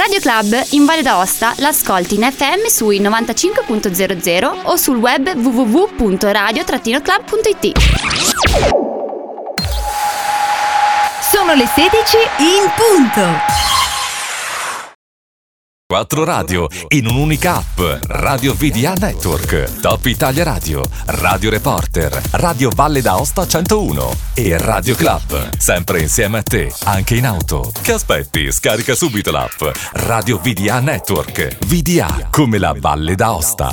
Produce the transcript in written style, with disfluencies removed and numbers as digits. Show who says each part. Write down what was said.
Speaker 1: Radio Club in Valle d'Aosta l'ascolti in FM sui 95.00 o sul web www.radio-club.it.
Speaker 2: Sono le 16 in punto.
Speaker 3: 4 radio in un'unica app. Radio VDA Network, Top Italia Radio, Radio Reporter, Radio Valle d'Aosta 101 e Radio Club. Sempre insieme a te, anche in auto. Che aspetti? Scarica subito l'app Radio VDA Network. VDA come la Valle d'Aosta.